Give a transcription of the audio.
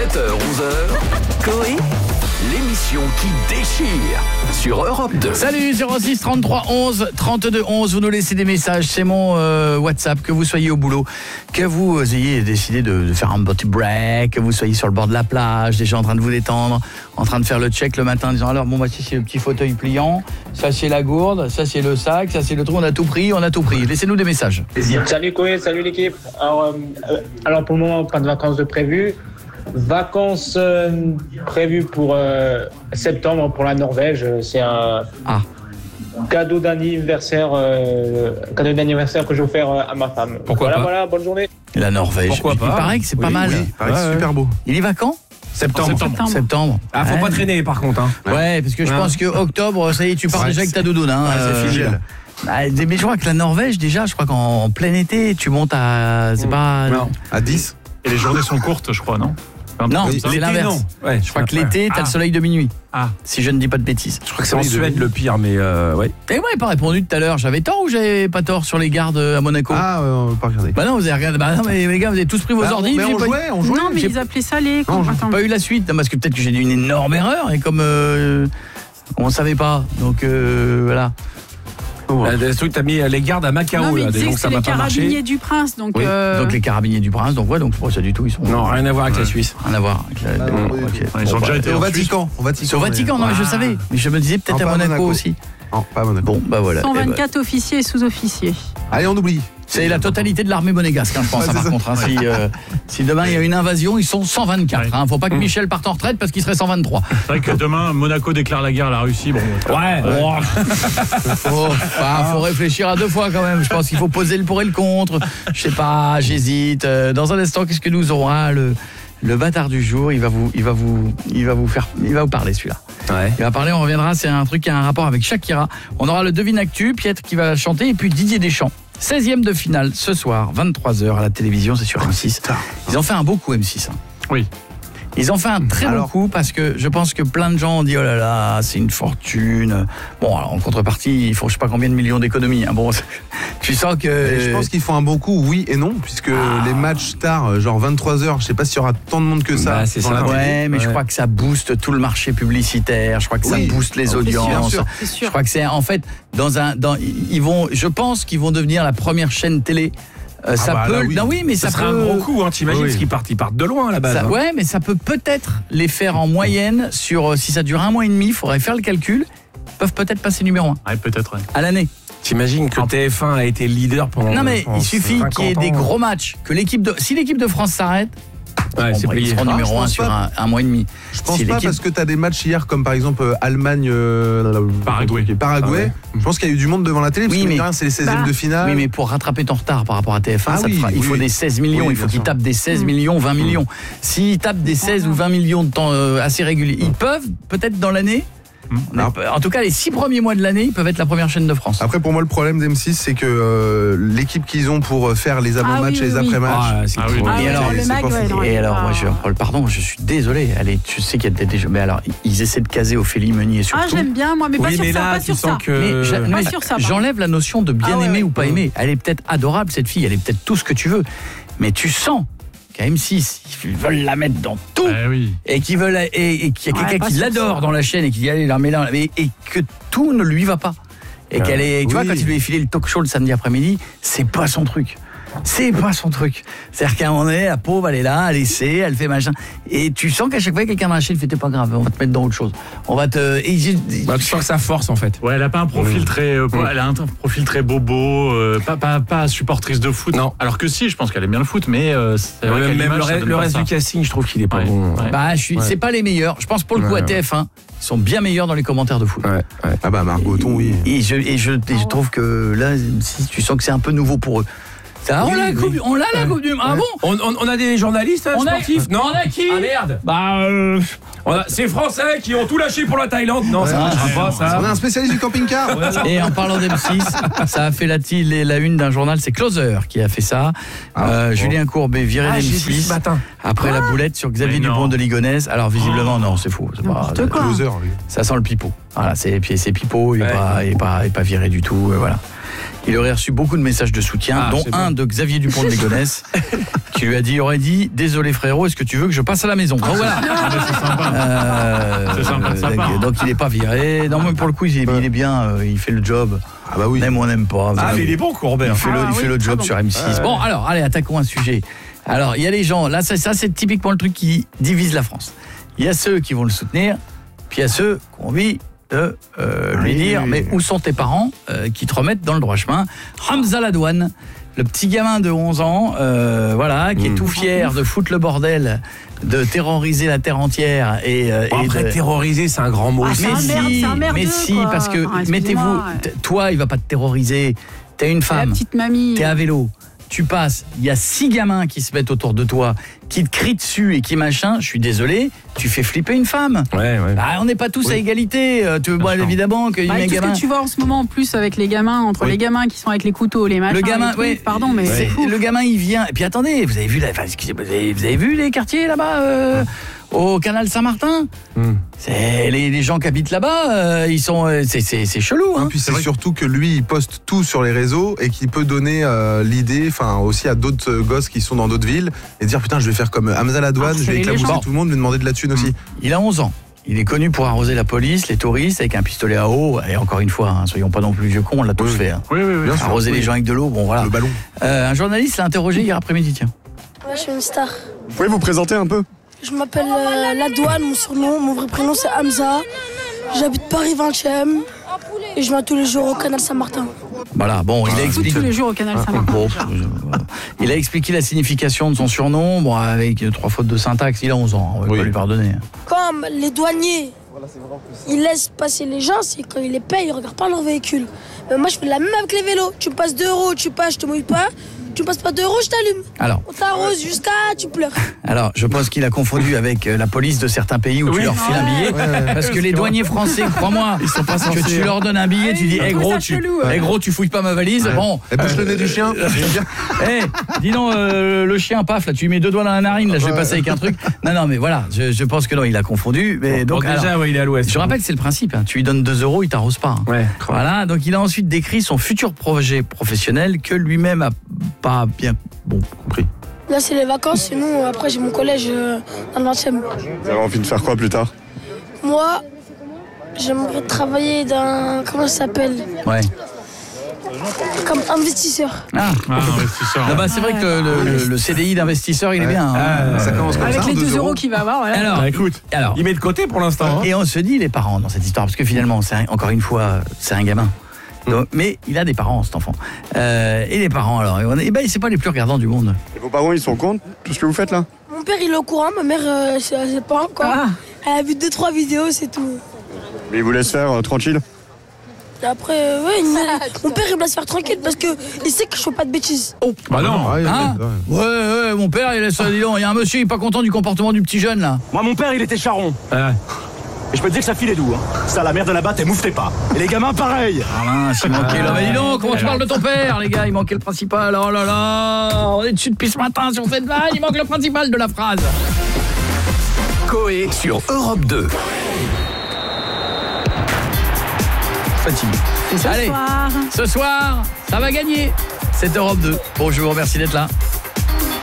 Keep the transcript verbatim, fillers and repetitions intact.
sept heures onze heures, Coé, l'émission qui déchire sur Europe deux. Salut, zéro six trente-trois onze trente-deux onze, vous nous laissez des messages, c'est mon euh, WhatsApp, que vous soyez au boulot, que vous ayez décidé de, de faire un petit break, que vous soyez sur le bord de la plage, déjà en train de vous détendre, en train de faire le check le matin, en disant alors bon bah c'est le petit fauteuil pliant, ça c'est la gourde, ça c'est le sac, ça c'est le trou, on a tout pris, on a tout pris. Laissez-nous des messages. Salut Coé, salut l'équipe. Alors, euh, alors pour le moment, pas de vacances de prévues. Vacances euh, prévues pour euh, septembre pour la Norvège. C'est un ah. cadeau d'anniversaire, euh, cadeau d'anniversaire que je vais offrir à ma femme. Pourquoi voilà, pas voilà, bonne journée. La Norvège. Pourquoi il, pas il paraît que c'est oui, pas mal. Oui, il paraît que c'est ouais, super beau. Il y va quand ? Septembre. Septembre. Septembre. Ah, faut ouais. pas traîner par contre. Hein. Ouais, parce que je ouais. pense que octobre, ça y est, tu pars ouais, déjà avec ta doudoune. Hein, ouais, euh, c'est figé. bah, mais je crois que la Norvège, déjà, je crois qu'en en plein été, tu montes à. C'est mmh. pas. Non, à dix. Et les journées sont courtes, je crois, non ? Non, oui, c'est l'inverse. Ouais, je crois que l'été, t'as ah. le soleil de minuit. Ah. Si je ne dis pas de bêtises. Je crois que c'est en Suède le pire, mais euh, ouais. Et moi, il pas répondu tout à l'heure. J'avais tort ou j'avais pas tort sur les gardes à Monaco ? Ah, euh, on va pas regarder. Bah non, vous avez regardé. Bah non, mais les gars, vous avez tous pris vos bah, ordi. Mais on jouait, on jouait. Non, mais ils appelaient ça les. Non, j'ai pas eu la suite. Non, parce que peut-être que j'ai dit une énorme erreur et comme euh, on savait pas, donc euh, voilà. Oh, ouais. euh, t'as mis les gardes à Macao. Non, mais là, il disait donc que ça c'est va les pas marcher. carabiniers du Prince, donc. Oui, euh... donc les carabiniers du Prince, donc ouais, donc pas ça du tout, ils sont. Non, rien à voir avec ouais. la Suisse. Rien à voir avec la. Ah, non, okay. ouais, ils ont bon, déjà bah, été au Vatican. Au Vatican. C'est au Vatican, mais... non, mais je savais. Mais je me disais peut-être à Monaco, Monaco aussi. Non, pas à Monaco. Bon, bah voilà. cent vingt-quatre bah... officiers et sous-officiers. Allez, on oublie. C'est la totalité de l'armée monégasque, hein, je pense, ouais, hein, par ça. contre. Hein, si, euh, si demain il y a une invasion, ils sont cent vingt-quatre. Il ouais. hein, faut pas que Michel parte en retraite parce qu'il serait cent vingt-trois. C'est vrai que demain, Monaco déclare la guerre à la Russie. Bon, ouais. ouais. Oh. faut, bah, faut réfléchir à deux fois quand même. Je pense qu'il faut poser le pour et le contre. Je sais pas, j'hésite. Dans un instant, qu'est-ce que nous aurons hein, le le bâtard du jour, il va vous, il va vous, il va vous faire, il va vous parler celui-là. Ouais. Il va parler, on reviendra. C'est un truc qui a un rapport avec Shakira. On aura le devine actu, Pietre qui va chanter et puis Didier Deschamps. seizième de finale ce soir, vingt-trois heures à la télévision, c'est sur M six. Ils ont fait un beau coup M six. Hein. Oui. Ils ont fait un très alors, bon coup parce que je pense que plein de gens ont dit oh là là, c'est une fortune. Bon, alors en contrepartie, il faut je sais pas combien de millions d'économies. Hein. Bon, tu sens que. Et je pense qu'ils font un bon coup, oui et non, puisque ah. les matchs tard, genre vingt-trois heures, je sais pas s'il y aura tant de monde que ça. Bah, c'est ça. Ouais, mais ouais. je crois que ça booste tout le marché publicitaire. Je crois que oui. ça booste les audiences. Sûr, c'est sûr. Je crois que c'est en fait dans un, dans ils vont, je pense qu'ils vont devenir la première chaîne télé. Euh, ah ça bah peut, là, oui. non oui, mais ça, ça peut. sera un gros coup, hein, t'imagines, oui. parce qu'ils partent, ils partent de loin à la base. Ça, hein. Ouais, mais ça peut peut-être les faire en moyenne sur, si ça dure un mois et demi, il faudrait faire le calcul. Ils peuvent peut-être passer numéro un. Ouais, peut-être. Ouais. À l'année. T'imagines que T F un a été leader pendant. Non mais il suffit qu'il y ait des gros matchs, que l'équipe de, si l'équipe de France s'arrête. Ouais, bon, c'est bah, ils seront ah, numéro un sur un, un mois et demi. Je pense si pas parce que tu as des matchs hier comme par exemple euh, Allemagne euh, Paraguay. Paraguay. Ah ouais. Je pense qu'il y a eu du monde devant la télé parce oui, que mais rien, c'est les seizièmes bah, de finale. Oui, mais pour rattraper ton retard par rapport à T F un, ah, ça oui, fera, il oui, faut oui. des seize millions, oui, il faut qu'ils tapent des seize millions, vingt millions. S'ils tapent des seize ou vingt millions de temps euh, assez réguliers, ils peuvent peut-être dans l'année. Mmh. En tout cas, les six premiers mois de l'année, ils peuvent être la première chaîne de France. Après, pour moi, le problème d'M six, c'est que euh, l'équipe qu'ils ont pour faire les avant-matchs ah, oui, et les oui, après-matchs. Ah, ah, oui, et, et alors, le mag, ouais, non, et alors, moi, je, pardon, je suis désolé. Allez, tu sais qu'il y a des jeux, mais alors, ils essaient de caser Ophélie Meunier surtout. Ah, j'aime bien, moi, mais pas oui, sur mais ça, là, pas sur ça. Que... Mais, pas sur ça. J'enlève la notion de bien ah, aimer ouais, ou pas ouais. aimer. Elle est peut-être adorable cette fille, elle est peut-être tout ce que tu veux, mais tu sens. qu'à M six, ils veulent la mettre dans tout, eh oui. et qu'ils veulent et, et qu'il y a quelqu'un ouais, qui l'adore dans la chaîne et qui dit allez la mets là, et, et que tout ne lui va pas. Et euh, qu'elle est, tu oui. vois, quand il lui a filé le talk show le samedi après-midi, c'est pas son truc. C'est pas son truc. C'est-à-dire qu'à un moment donné, la pauvre, elle est là, elle essaie, elle fait machin. Et tu sens qu'à chaque fois, quelqu'un dans la chaîne fait, t'es pas grave, on va te mettre dans autre chose. On va te. Et j'ai... Bah, tu sens que ça force en fait. Ouais, elle a pas un profil mmh. très. Euh, mmh. Elle a un profil très bobo, euh, pas, pas, pas supportrice de foot. Non. Alors que si, je pense qu'elle aime bien le foot, mais. Euh, c'est ouais, vrai même même le, reste, le reste du casting, je trouve qu'il est pas ouais. bon. Ouais. Bah, je suis, ouais. c'est pas les meilleurs. Je pense pour le coup ouais. à T F un, ils sont bien meilleurs dans les commentaires de foot. Ouais. Ouais. Ah bah, Margoton, oui. Et je, et je, et je trouve que là, si tu sens que c'est un peu nouveau pour eux. Ça, on, oui, l'a oui. coupe, on l'a la Coupe du Monde. Ah bon on, on, on a des journalistes hein, on sportifs a, non on a qui Ah merde. Bah euh... on a ces Français qui ont tout lâché pour la Thaïlande. Non, ouais, ça marchera ouais, pas ça. On a un spécialiste du camping-car. Et en parlant d'M six, ça a fait la, la une d'un journal, c'est Closer qui a fait ça. Ah, euh, bon. Julien Courbet viré ah, d'M six après ah. la boulette sur Xavier Dupont de Ligonnès. Alors visiblement non, c'est faux, c'est pas Closer, ça sent le pipeau. Voilà, c'est, c'est Pipo, il n'est Ouais. pas, il est pas, il est pas viré du tout. euh, voilà. Il aurait reçu beaucoup de messages de soutien, Ah, dont c'est un bon. de Xavier Dupont de Ligonnès, qui lui a dit, il aurait dit, désolé frérot, est-ce que tu veux que je passe à la maison? Donc voilà. Ah, mais c'est sympa. Euh, C'est sympa de sa donc, part. donc il n'est pas viré. Non, mais pour le coup, il est, il est bien, euh, il fait le job. Ah bah oui. Même ou on n'aime pas. Ah, Vous mais il avez- est bon, Courbet. il fait, le, Ah il fait oui, le très job bon. sur M six. Bon, alors, allez, attaquons un sujet. Alors, il y a les gens, là, ça, ça c'est typiquement le truc qui divise la France. Il y a ceux qui vont le soutenir, puis il y a ceux qui ont envie de euh, lui Oui, dire, oui, mais oui. où sont tes parents euh, qui te remettent dans le droit chemin? Hamza Ladouane, le petit gamin de onze ans, euh, voilà, qui est Mm. tout fier de foutre le bordel, de terroriser la terre entière et, euh, Bon, et après, de... terroriser, c'est un grand mot. Ah, aussi. c'est Mais un merde, si, c'est un merdeux, mais si, quoi. parce que Enfin, mettez-vous, excusez-moi, ouais. t- toi, il va pas te terroriser. T'es une La femme, petite mamie. t'es à vélo, tu passes, il y a six gamins qui se mettent autour de toi, qui te crient dessus et qui machin. Je suis désolé, tu fais flipper une femme. Ouais, ouais. Ah, on n'est pas tous Oui. à égalité. Euh, Tu vois, sûr. évidemment que Bah, les tout ce gamins. que tu vois en ce moment en plus avec les gamins, entre Oui. les gamins qui sont avec les couteaux, les machins, Le gamin, les trucs, ouais, pardon, mais c'est- c'est fou. le gamin, il vient. Et puis attendez, vous avez vu, la, enfin, excusez-moi, vous avez, vous avez vu les quartiers là-bas, euh, au canal Saint-Martin. Hmm. C'est les, les gens qui habitent là-bas, euh, ils sont, euh, c'est, c'est, c'est chelou. Hein, Hein. puis c'est surtout que lui, il poste tout sur les réseaux et qu'il peut donner euh, l'idée, enfin aussi à d'autres euh, gosses qui sont dans d'autres villes et dire putain, je vais faire comme Hamza Ladouane, je vais Harceler les éclabousser gens. tout le monde, lui demander de la thune aussi. Il a onze ans. Il est connu pour arroser la police, les touristes, avec un pistolet à eau. Et encore une fois, hein, soyons pas non plus vieux cons, on l'a tous Oui. fait. Hein. Oui, oui, oui. Bien sûr. Arroser oui. les gens avec de l'eau, bon voilà. Le ballon. Euh, un journaliste l'a interrogé hier après-midi, tiens. Ouais, je suis une star. Vous pouvez vous présenter un peu? Je m'appelle euh, Ladouane, mon surnom, mon vrai prénom c'est Hamza. J'habite Paris vingtième et je viens tous les jours au canal Saint-Martin. Voilà, bon, il a Tous, expliqué. tous les jours au canal Saint-Martin. Bon, euh, il a expliqué la signification de son surnom, bon, avec euh, trois fautes de syntaxe. Il a onze ans, on va Oui. pas lui pardonner. Comme les douaniers, ils laissent passer les gens, c'est quand ils les payent, ils regardent pas leur véhicule. Mais moi je fais la même avec les vélos. Tu me passes deux euros, tu passes, je te mouille pas. Tu me passes pas deux euros, je t'allume. Alors, On t'arrose jusqu'à tu pleures. alors, je pense qu'il a confondu avec euh, la police de certains pays où tu Oui. leur files un billet. Parce que les douaniers français, crois-moi, ils sont pas que tu leur donnes un billet, tu dis, hé je trouve gros, ça tu, chelou, hey, ouais. gros, tu fouilles pas ma valise. Bon, Elle bouge le nez du chien. hé, dis donc, euh, le chien, paf, là, tu lui mets deux doigts dans la narine, là, je vais passer avec un truc. Non, non, mais voilà, je, je pense que non, il a confondu. Mais donc, Bon, déjà, alors, ouais, il est à l'ouest. je rappelle que c'est le principe, hein, tu lui donnes deux euros, il t'arrose pas. hein. Ouais. Voilà, donc il a ensuite décrit son futur projet professionnel que lui-même a pas bien bon compris. Là c'est les vacances, sinon après j'ai mon collège euh, dans le vingtième. Vous avez envie de faire quoi plus tard? Moi, j'aimerais travailler dans. Comment ça s'appelle? Ouais. Comme investisseur. Ah, Ah, investisseur. ah bah, c'est vrai que le, le- le C D I d'investisseur, il est bien. hein. Ça commence comme Avec ça. les deux deux euros qu'il va avoir, voilà. Alors, Bah, écoute, alors, il met de côté pour l'instant. hein. et on se dit les parents dans cette histoire, parce que finalement, c'est un- encore une fois, c'est un gamin. Donc, mais il a des parents, cet enfant. Euh, et les parents, alors, et ben, c'est pas les plus regardants du monde. Et vos parents, ils sont au courant de tout ce que vous faites là? Mon père il est au courant, ma mère euh, c'est c'est pas encore. Ah. Elle a vu deux trois vidéos, c'est tout. Mais ils vous laissent faire euh, tranquille? Et après, euh, ouais, il me- mon père il me laisse faire tranquille parce que il sait que je fais pas de bêtises. Bah non, Ah, ouais, hein ouais, ouais, ouais, mon père, il laisse, dis donc, il y a un monsieur, il est pas content du comportement du petit jeune, là. Moi, mon père, il était charron. Ouais. Et je peux te dire que ça filait doux. Hein. Ça, la mère de là-bas, t'es mouffetait pas. Et les gamins, pareil. Ah mince, il manquait là. Mais dis donc, comment tu parles de ton père, les gars? Il manquait le principal. Oh là là, on est dessus depuis ce matin sur cette vanne. Il manque le principal de la phrase. Coé sur Europe deux. Fatigué. Et ce Allez, soir. ce soir, ça va gagner. C'est Europe deux. Bon, je vous remercie d'être là.